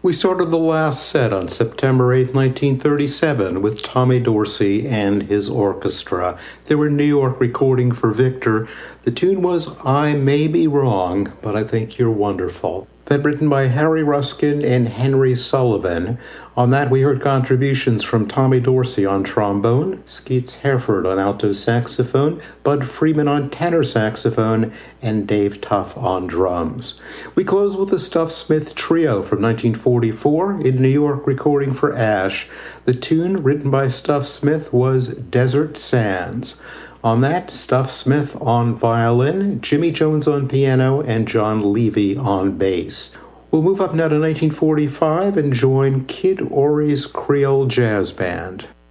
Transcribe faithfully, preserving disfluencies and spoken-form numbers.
We started the last set on September eighth, nineteen thirty-seven, with Tommy Dorsey and his orchestra. They were in New York recording for Victor. The tune was I May Be Wrong, but I Think You're Wonderful. That written by Harry Ruskin and Henry Sullivan. On that we heard contributions from Tommy Dorsey on trombone, Skeets Hereford on alto saxophone, Bud Freeman on tenor saxophone, and Dave Tuff on drums. We close with the Stuff Smith Trio from nineteen forty-four in New York recording for Ash. The tune written by Stuff Smith was Desert Sands. On that, Stuff Smith on violin, Jimmy Jones on piano, and John Levy on bass. We'll move up now to nineteen forty-five and join Kid Ory's Creole Jazz Band.